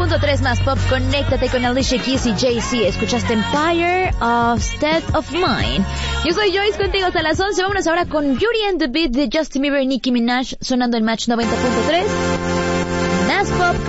90.3 más pop. Conéctate con Alicia Keys y Jay-Z. Escuchaste Empire of State of Mind. Yo soy Joyce, contigo hasta las 11. Vámonos ahora con Beauty and the Beat de Justin Bieber y Nicki Minaj, sonando en Match 90.3 más pop.